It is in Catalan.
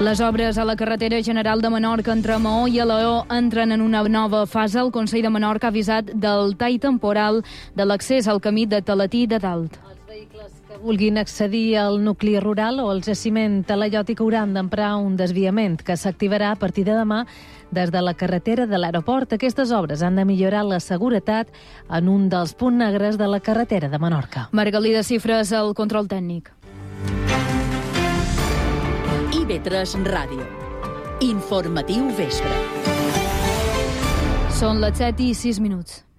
Les obres a la carretera general de Menorca entre Maó i Alaó entren en una nova fase. El Consell de Menorca ha avisat del tall temporal de l'accés al camí de Talatí de Dalt. Els vehicles que vulguin accedir al nucli rural o al jaciment talaiòtic hauran d'emprar un desviament que s'activarà a partir de demà des de la carretera de l'aeroport. Aquestes obres han de millorar la seguretat en un dels punts negres de la carretera de Menorca. Margalida Cifres, el control tècnic. IB3 Ràdio. Informatiu vespre. Són les 7:06.